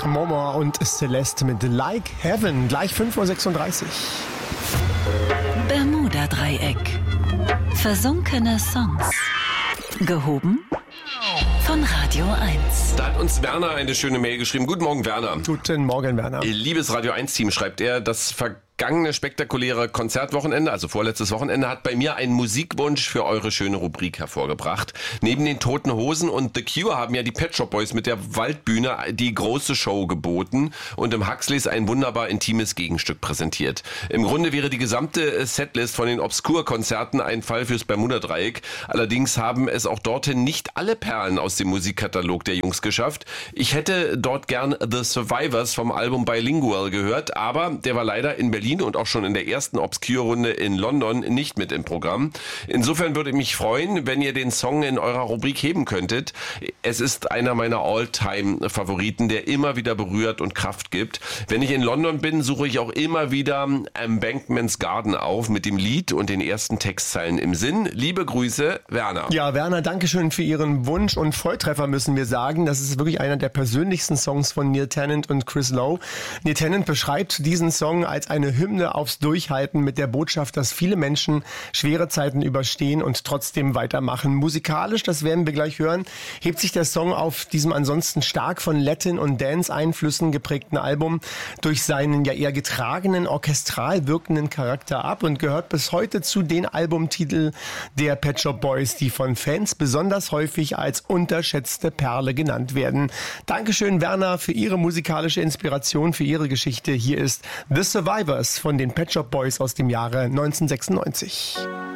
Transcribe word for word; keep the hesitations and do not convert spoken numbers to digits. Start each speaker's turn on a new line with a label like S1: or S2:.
S1: Momo und Celeste mit Like Heaven. Gleich fünf Uhr sechsunddreißig.
S2: Bermuda-Dreieck. Versunkene Songs. Gehoben von Radio eins.
S3: Da hat uns Werner eine schöne Mail geschrieben. Guten Morgen, Werner.
S1: Guten Morgen, Werner.
S3: Liebes Radio eins Team, schreibt er, das vergangene spektakuläre Konzertwochenende, also vorletztes Wochenende, hat bei mir einen Musikwunsch für eure schöne Rubrik hervorgebracht. Neben den Toten Hosen und The Cure haben ja die Pet Shop Boys mit der Waldbühne die große Show geboten und im Huxleys ein wunderbar intimes Gegenstück präsentiert. Im Grunde wäre die gesamte Setlist von den Obskur-Konzerten ein Fall fürs Bermuda-Dreieck. Allerdings haben es auch dorthin nicht alle Perlen aus dem Musikkatalog der Jungs geschafft. Ich hätte dort gern The Survivors vom Album Bilingual gehört, aber der war leider in Berlin und auch schon in der ersten Obscure-Runde in London nicht mit im Programm. Insofern würde ich mich freuen, wenn ihr den Song in eurer Rubrik heben könntet. Es ist einer meiner All-Time-Favoriten, der immer wieder berührt und Kraft gibt. Wenn ich in London bin, suche ich auch immer wieder Embankment's Garden auf mit dem Lied und den ersten Textzeilen im Sinn. Liebe Grüße, Werner.
S1: Ja, Werner, danke schön für Ihren Wunsch und Volltreffer, müssen wir sagen. Das ist wirklich einer der persönlichsten Songs von Neil Tennant und Chris Lowe. Neil Tennant beschreibt diesen Song als eine Hymne aufs Durchhalten mit der Botschaft, dass viele Menschen schwere Zeiten überstehen und trotzdem weitermachen. Musikalisch, das werden wir gleich hören, hebt sich der Song auf diesem ansonsten stark von Latin- und Dance-Einflüssen geprägten Album durch seinen ja eher getragenen, orchestral wirkenden Charakter ab und gehört bis heute zu den Albumtiteln der Pet Shop Boys, die von Fans besonders häufig als unterschätzte Perle genannt werden. Dankeschön, Werner, für Ihre musikalische Inspiration, für Ihre Geschichte. Hier ist The Survivors von den Pet Shop Boys aus dem Jahre neunzehnhundertsechsundneunzig.